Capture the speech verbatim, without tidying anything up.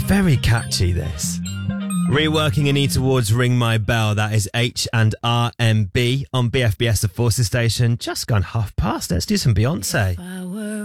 Very catchy, this. Reworking Anita Ward's Ring My Bell, that is H and R M B on B F B S, the Forces Station. Just gone half past. Let's do some Beyonce.